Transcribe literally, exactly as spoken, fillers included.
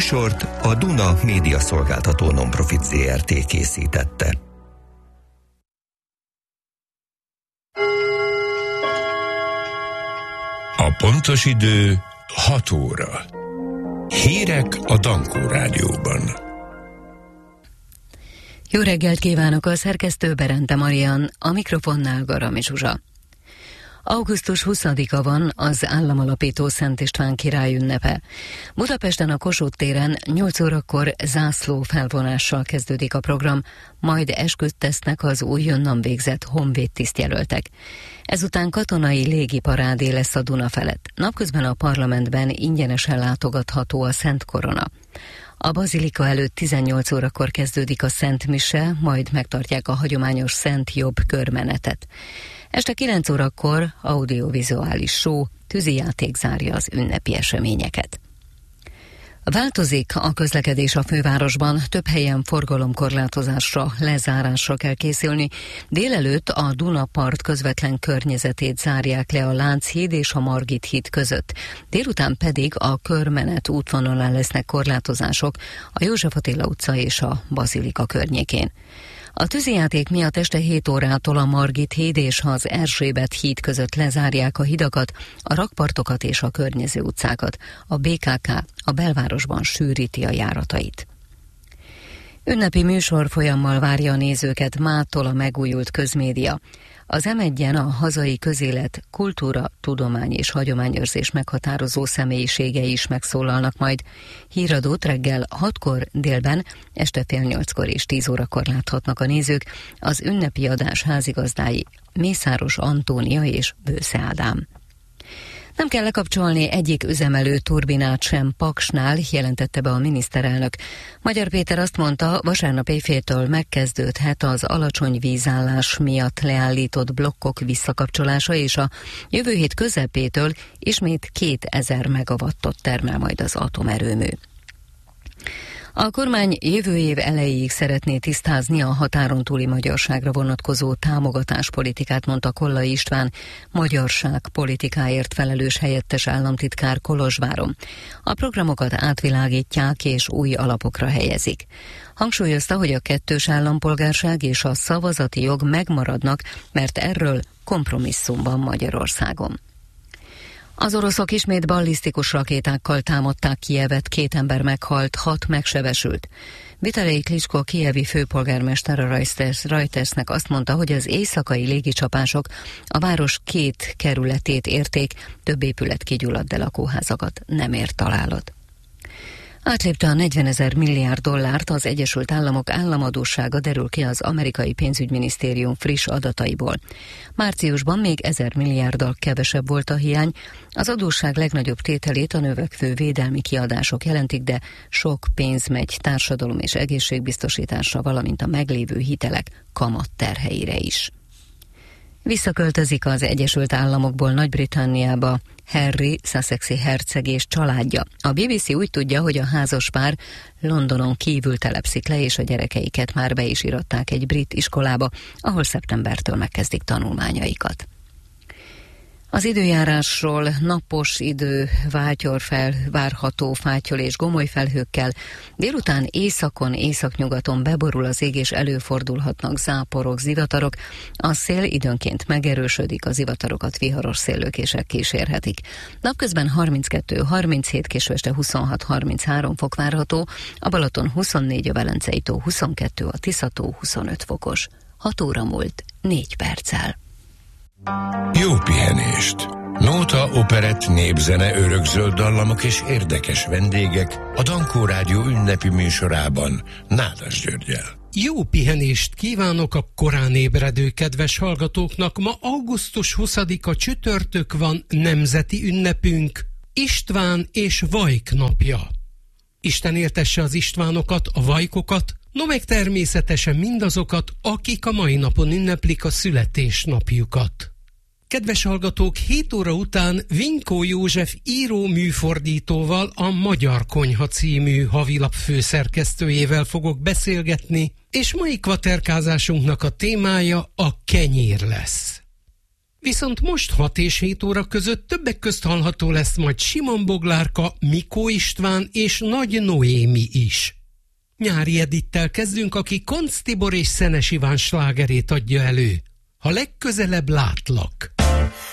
műsort a Duna Média Szolgáltató Nonprofit zé er té készítette. A pontos idő hat óra. Hírek a Dankó Rádióban. Jó reggelt kívánok, a szerkesztő Berente Marian, a mikrofonnál Garami Zsuzsa. augusztus huszadika van, az államalapító Szent István király ünnepe. Budapesten a Kossuth téren nyolc órakor zászló felvonással kezdődik a program, majd esküt tesznek az újonnan végzett honvéd tisztjelöltek. Ezután katonai légiparádé lesz a Duna felett. Napközben a parlamentben ingyenesen látogatható a Szent Korona. A bazilika előtt tizennyolc órakor kezdődik a Szent Mise, majd megtartják a hagyományos Szent Jobb körmenetet. Este kilenc órakor audiovizuális show, tűzijáték zárja az ünnepi eseményeket. Változik a közlekedés a fővárosban, több helyen forgalomkorlátozásra, lezárásra kell készülni. Délelőtt a Dunapart közvetlen környezetét zárják le a Lánchíd és a Margit híd között. Délután pedig a körmenet útvonalán lesznek korlátozások a József Attila utca és a Bazilika környékén. A tűzijáték miatt este hét órától a Margit híd és az Erzsébet híd között lezárják a hidakat, a rakpartokat és a környező utcákat. A bé ká ká a belvárosban sűríti a járatait. Ünnepi műsorfolyammal várja a nézőket mától a megújult közmédia. Az em egyen a hazai közélet, kultúra, tudomány és hagyományőrzés meghatározó személyiségei is megszólalnak majd. Híradót reggel hatkor, délben, este fél nyolckor és tíz órakor láthatnak a nézők. Az ünnepi adás házigazdái Mészáros Antónia és Bősze Ádám. Nem kell lekapcsolni egyik üzemelő turbinát sem Paksnál, jelentette be a miniszterelnök. Magyar Péter azt mondta, vasárnap éjféltől megkezdődhet az alacsony vízállás miatt leállított blokkok visszakapcsolása, és a jövő hét közepétől ismét kétezer megawattot termel majd az atomerőmű. A kormány jövő év elejéig szeretné tisztázni a határon túli magyarságra vonatkozó támogatáspolitikát, mondta Kollai István, magyarság politikáért felelős helyettes államtitkár Kolozsváron. A programokat átvilágítják és új alapokra helyezik. Hangsúlyozta, hogy a kettős állampolgárság és a szavazati jog megmaradnak, mert erről kompromisszum van Magyarországon. Az oroszok ismét ballisztikus rakétákkal támadták Kijevet, két ember meghalt, hat megsebesült. Vitalij Klitschko kijevi főpolgármester a Reutersnek azt mondta, hogy az éjszakai légicsapások a város két kerületét érték, több épület kigyulladt, de lakóházakat nem ért találat. Átlépte a negyvenezer milliárd dollárt az Egyesült Államok államadóssága, derül ki az amerikai pénzügyminisztérium friss adataiból. Márciusban még ezer milliárddal kevesebb volt a hiány, az adósság legnagyobb tételét a növekvő védelmi kiadások jelentik, de sok pénz megy társadalom és egészségbiztosításra, valamint a meglévő hitelek kamatterheire is. Visszaköltözik az Egyesült Államokból Nagy-Britanniába Harry, sussexi herceg és családja. A bé bé cé úgy tudja, hogy a házaspár Londonon kívül telepszik le, és a gyerekeiket már be is iratták egy brit iskolába, ahol szeptembertől megkezdik tanulmányaikat. Az időjárásról: napos idő, váltyor fel, várható fátyol és gomoly felhőkkel. Délután északon, északnyugaton beborul az ég, és előfordulhatnak záporok, zivatarok. A szél időnként megerősödik, a zivatarokat viharos széllökések kísérhetik. Napközben harminckettő harminchét, késő este huszonhat harminchárom fok várható, a Balaton huszonnégy, a Velencei tó huszonkettő, a Tiszató huszonöt fokos. hat óra múlt négy perccel. Jó pihenést! Nóta, operett, népzene, örökzöld dallamok és érdekes vendégek a Dankó Rádió ünnepi műsorában Nádas Györggyel. Jó pihenést kívánok a korán ébredő kedves hallgatóknak! Ma augusztus huszadika csütörtök van, nemzeti ünnepünk, István és Vajk napja. Isten éltesse az Istvánokat, a Vajkokat, no meg természetesen mindazokat, akik a mai napon ünneplik a születésnapjukat. Kedves hallgatók, hét óra után Vinkó József író műfordítóval, a Magyar Konyha című havilap főszerkesztőjével fogok beszélgetni, és mai kvaterkázásunknak a témája a kenyér lesz. Viszont most hat és hét óra között többek közt hallható lesz majd Simon Boglárka, Mikó István és Nagy Noémi is. Nyári Edittel kezdünk, aki Koncz Tibor és Szenes Iván slágerét adja elő. Ha legközelebb látlak.